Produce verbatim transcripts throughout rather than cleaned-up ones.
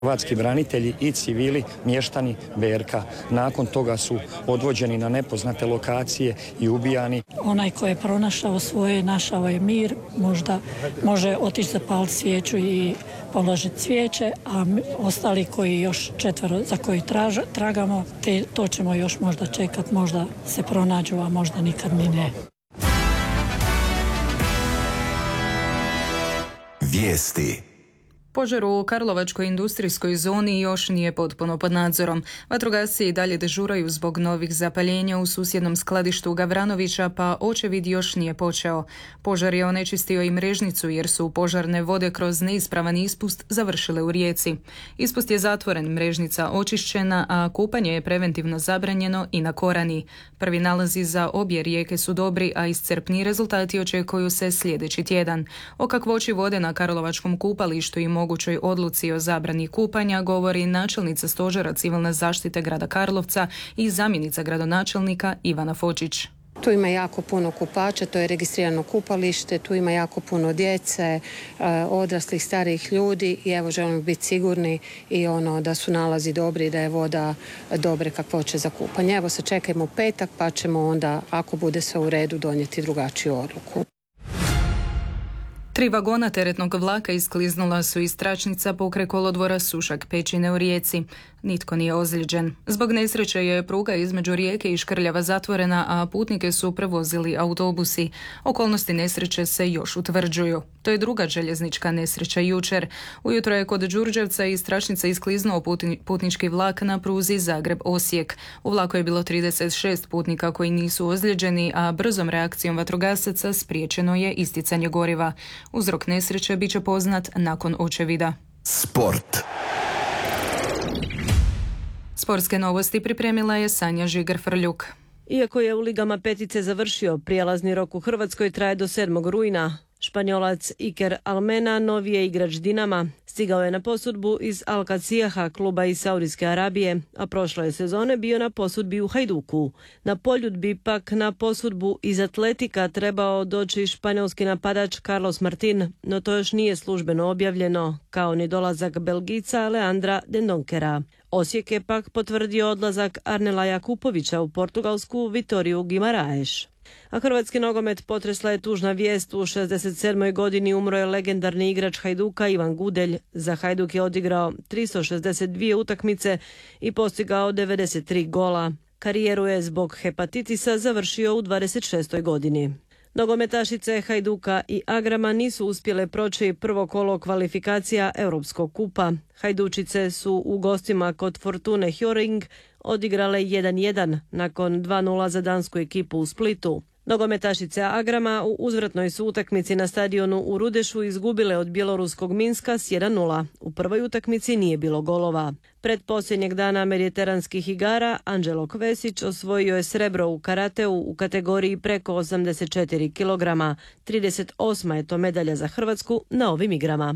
Hrvatski branitelji i civili, mještani Berka. Nakon toga su odvođeni na nepoznate lokacije i ubijani. Onaj ko je pronašao svoje, našao je mir, možda može otići zapaliti svijeću i položiti cvijeće, a ostali koji još četvero za koji traž, tragamo, te, to ćemo još možda čekati, možda se pronađu, a možda nikad ni ne. Vijesti. Požar u Karlovačkoj industrijskoj zoni još nije potpuno pod nadzorom. Vatrogasci i dalje dežuraju zbog novih zapaljenja u susjednom skladištu Gavranovića, pa očevid još nije počeo. Požar je onečistio i mrežnicu jer su požarne vode kroz neispravan ispust završile u rijeci. Ispust je zatvoren, mrežnica očišćena, a kupanje je preventivno zabranjeno i na Korani. Prvi nalazi za obje rijeke su dobri, a iscrpni rezultati očekuju se sljedeći tjedan. O kakvoći vode na Karlovačkom kupalištu i mogućoj odluci o zabrani kupanja govori načelnica Stožera civilne zaštite grada Karlovca i zamjenica gradonačelnika Ivana Fočić. Tu ima jako puno kupača, to je registrirano kupalište, tu ima jako puno djece, odraslih, starijih ljudi i evo želimo biti sigurni i ono da su nalazi dobri i da je voda dobre kakvoće za kupanje. Evo se čekajmo petak pa ćemo onda, ako bude sve u redu, donijeti drugačiju odluku. Tri vagona teretnog vlaka iskliznula su iz tračnica pokraj kolodvora Sušak Pećine u Rijeci. Nitko nije ozlijeđen. Zbog nesreće je pruga između Rijeke i Škrljeva zatvorena, a putnike su prevozili autobusi. Okolnosti nesreće se još utvrđuju. To je druga željeznička nesreća jučer. Ujutro je kod Đurđevca iz tračnica iskliznuo putnički vlak na pruzi Zagreb-Osijek. U vlaku je bilo trideset šest putnika koji nisu ozlijeđeni, a brzom reakcijom vatrogasaca spriječeno je isticanje goriva. Uzrok nesreće bit će poznat nakon očevida. Sport. Sportske novosti pripremila je Sanja Žigar-Frljuk. Iako je u ligama petice završio, prijelazni rok u Hrvatskoj traje do sedmog rujna. Španjolac Iker Almena, novi je igrač Dinama. Stigao je na posudbu iz Al-Qasijaha, kluba iz Saudijske Arabije, a prošle sezone bio na posudbi u Hajduku. Na poljudbi pak na posudbu iz Atletika trebao doći španjolski napadač Carlos Martin, no to još nije službeno objavljeno, kao ni dolazak Belgica Leandra Dendonkera. Osijek je pak potvrdio odlazak Arnela Jakupovića u portugalsku Vitoriju Guimaraes. A hrvatski nogomet potresla je tužna vijest. U šezdeset sedmoj godini umro je legendarni igrač Hajduka Ivan Gudelj. Za Hajduk je odigrao tristo šezdeset dvije utakmice i postigao devedeset tri gola. Karijeru je zbog hepatitisa završio u dvadeset šestoj godini. Nogometašice Hajduka i Agrama nisu uspjele proći prvo kolo kvalifikacija Europskog kupa. Hajdučice su u gostima kod Fortune Hjorring odigrale jedan jedan nakon dva nula za dansku ekipu u Splitu. Nogometašice Agrama u uzvratnoj su utakmici na stadionu u Rudešu izgubile od bjeloruskog Minska s jedan nula. U prvoj utakmici nije bilo golova. Pred posljednjeg dana mediteranskih igara Anđelo Kvesić osvojio je srebro u karateu u kategoriji preko osamdeset četiri kilograma. trideset osma je to medalja za Hrvatsku na ovim igrama.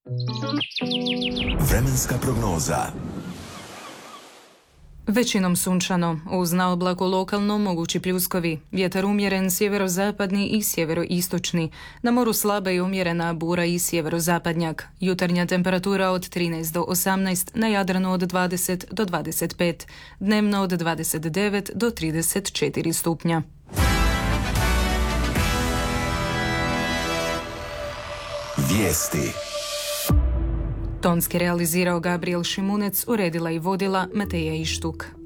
Vremenska prognoza. Većinom sunčano, uz naoblaku lokalno mogući pljuskovi, vjetar umjeren sjeverozapadni i sjeveroistočni, na moru slaba i umjerena bura i sjeverozapadnjak, jutarnja temperatura od trinaest do osamnaest, na Jadranu od dvadeset do dvadeset pet, dnevno od dvadeset devet do trideset četiri stupnja. Vijesti. Tonski realizirao Gabriel Šimunec, uredila i vodila Mateja Ištuk.